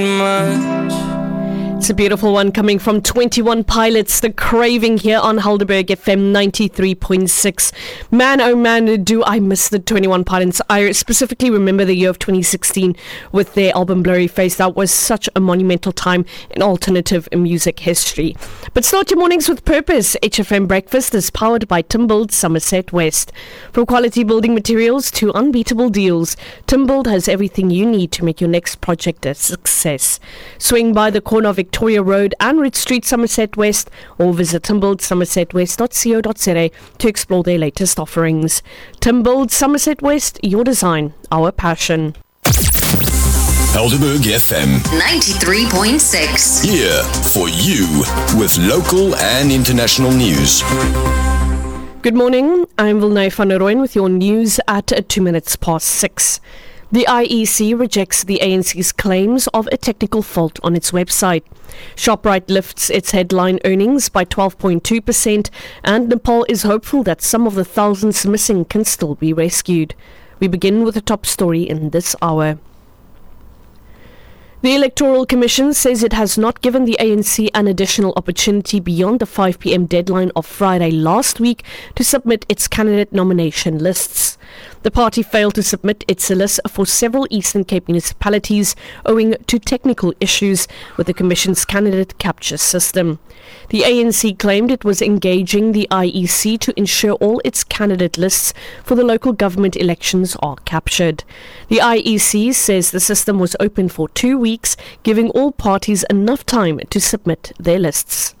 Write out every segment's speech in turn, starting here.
It's a beautiful one coming from 21 Pilots, The Craving, here on Helderberg FM 93.6. Man, oh man, do I miss the 21 Pilots. I specifically remember the year of 2016 with their album Blurry Face. That was such a monumental time in alternative music history. But start your mornings with purpose. HFM Breakfast is powered by Timbold Somerset West. From quality building materials to unbeatable deals, Timbold has everything you need to make your next project a success. Swing by the corner of Victoria Road and Ridge Street, Somerset West, or visit timboldsomersetwest.co.za to explore their latest offerings. Timbold Somerset West, your design, our passion. Helderberg FM 93.6. here for you with local and international news. Good morning, I'm Vilnay van der Rooyen with your news at 6:02. The IEC rejects the ANC's claims of a technical fault on its website. Shoprite lifts its headline earnings by 12.2%, and Nepal is hopeful that some of the thousands missing can still be rescued. We begin with the top story in this hour. The Electoral Commission says it has not given the ANC an additional opportunity beyond the 5 p.m. deadline of Friday last week to submit its candidate nomination lists. The party failed to submit its list for several Eastern Cape municipalities owing to technical issues with the Commission's candidate capture system. The ANC claimed it was engaging the IEC to ensure all its candidate lists for the local government elections are captured. The IEC says the system was open for 2 weeks, giving all parties enough time to submit their lists.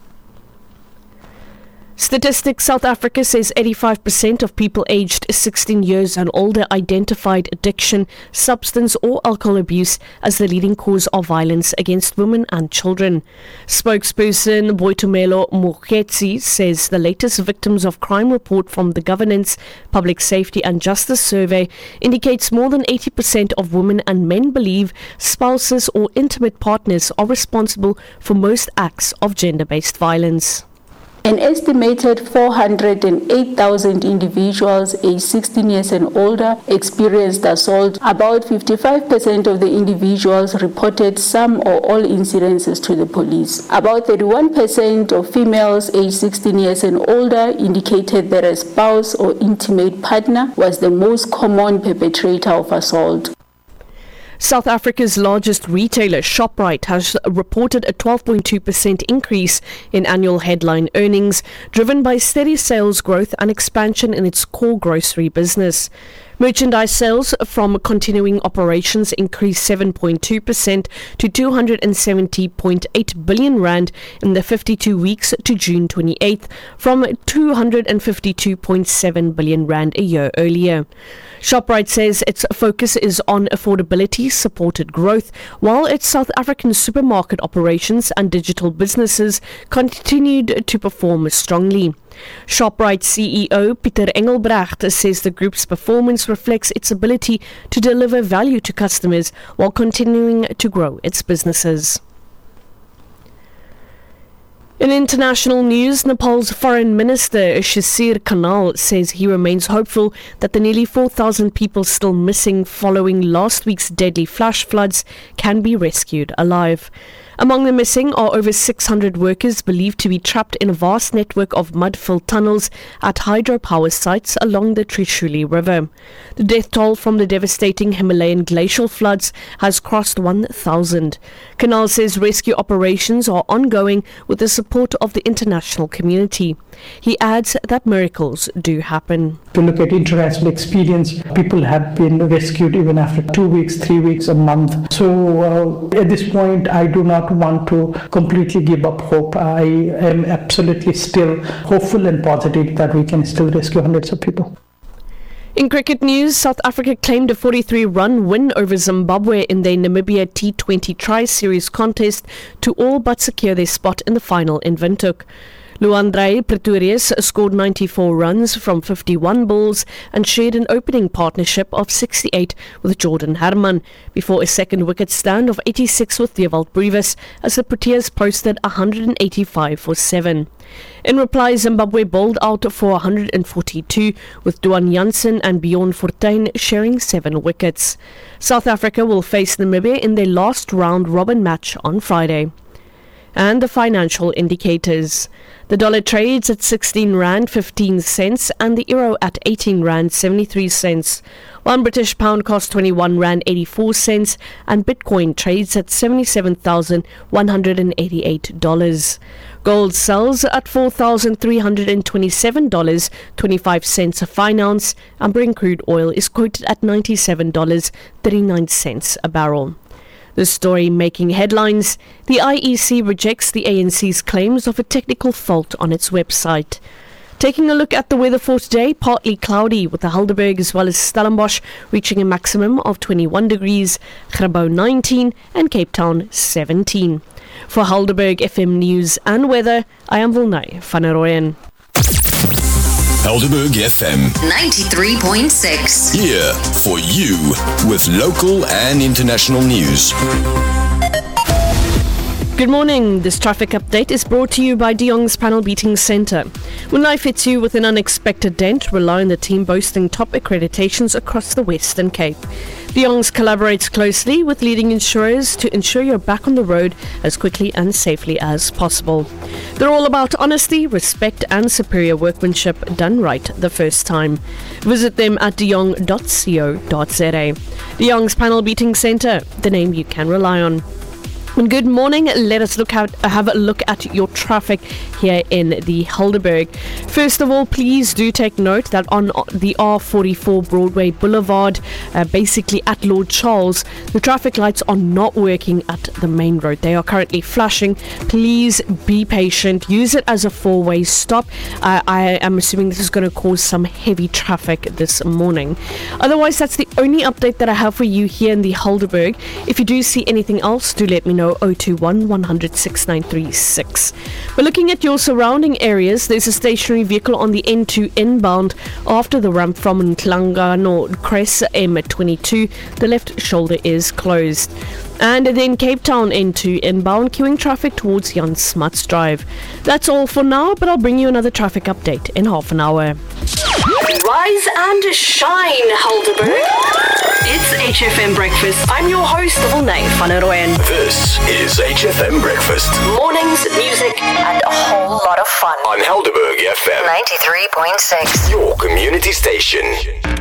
Statistics South Africa says 85% of people aged 16 years and older identified addiction, substance or alcohol abuse as the leading cause of violence against women and children. Spokesperson Boitumelo Mokgetsi says the latest Victims of Crime report from the Governance, Public Safety and Justice Survey indicates more than 80% of women and men believe spouses or intimate partners are responsible for most acts of gender-based violence. An estimated 408,000 individuals aged 16 years and older experienced assault. About 55% of the individuals reported some or all incidences to the police. About 31% of females aged 16 years and older indicated that a spouse or intimate partner was the most common perpetrator of assault. South Africa's largest retailer, Shoprite, has reported a 12.2% increase in annual headline earnings, driven by steady sales growth and expansion in its core grocery business. Merchandise sales from continuing operations increased 7.2% to 270.8 billion rand in the 52 weeks to June 28th, from 252.7 billion rand a year earlier. Shoprite says its focus is on affordability-supported growth, while its South African supermarket operations and digital businesses continued to perform strongly. Shoprite CEO Pieter Engelbrecht says the group's performance reflects its ability to deliver value to customers while continuing to grow its businesses. In international news, Nepal's Foreign Minister Shishir Kanal says he remains hopeful that the nearly 4,000 people still missing following last week's deadly flash floods can be rescued alive. Among the missing are over 600 workers believed to be trapped in a vast network of mud-filled tunnels at hydropower sites along the Trishuli River. The death toll from the devastating Himalayan glacial floods has crossed 1,000. Kanal says rescue operations are ongoing with the support of the international community. He adds that miracles do happen. If you look at international experience, people have been rescued even after 2 weeks, 3 weeks, a month. So at this point, I do not want to completely give up hope. I am absolutely still hopeful and positive that we can still rescue hundreds of people. In cricket news, South Africa claimed a 43-run win over Zimbabwe in their Namibia T20 Tri-Series contest to all but secure their spot in the final in Windhoek. Luandrei Pretorius scored 94 runs from 51 balls and shared an opening partnership of 68 with Jordan Herman before a second wicket stand of 86 with Dewald Brevis as the Proteas posted 185 for 7. In reply, Zimbabwe bowled out for 142 with Duan Jansen and Bjorn Fortuin sharing 7 wickets. South Africa will face Namibia in their last round-robin match on Friday. And the financial indicators. The dollar trades at 16 rand 15 cents and the euro at 18 rand 73 cents. One British pound costs 21 rand 84 cents and Bitcoin trades at $77,188. Gold sells at $4,327.25 a fine ounce, and Brent crude oil is quoted at $97.39 a barrel. The story making headlines: the IEC rejects the ANC's claims of a technical fault on its website. Taking a look at the weather for today, partly cloudy with the Helderberg as well as Stellenbosch reaching a maximum of 21 degrees, Grabouw 19 and Cape Town 17. For Helderberg FM News and Weather, I am Wilnay van der Rooyen. Helderberg FM 93.6. here for you with local and international news. Good morning. This traffic update is brought to you by De Jong's Panel Beating Centre. When life hits you with an unexpected dent, rely on the team boasting top accreditations across the Western Cape. De Jong's collaborates closely with leading insurers to ensure you're back on the road as quickly and safely as possible. They're all about honesty, respect and superior workmanship done right the first time. Visit them at dejong.co.za. De Jong's Panel Beating Centre, the name you can rely on. And good morning. Let us have a look at your traffic here in the Helderberg. First of all, please do take note that on the R44 Broadway Boulevard, basically at Lord Charles, the traffic lights are not working at the main road. They are currently flashing. Please be patient. Use it as a four-way stop. I am assuming this is going to cause some heavy traffic this morning. Otherwise, that's the only update that I have for you here in the Helderberg. If you do see anything else, do let me know. 021 100 6936. But looking at your surrounding areas, there's a stationary vehicle on the N2 inbound after the ramp from Nhlangano Cress M22. The left shoulder is closed. And then Cape Town N2 inbound, queuing traffic towards Jan Smuts Drive. That's all for now, but I'll bring you another traffic update in half an hour. Rise and shine, Helderberg. It's HFM Breakfast. I'm your host, Wilnay van der Rooyen. This is HFM Breakfast Mornings, music, and a whole lot of fun. on Helderberg FM 93.6. your community station.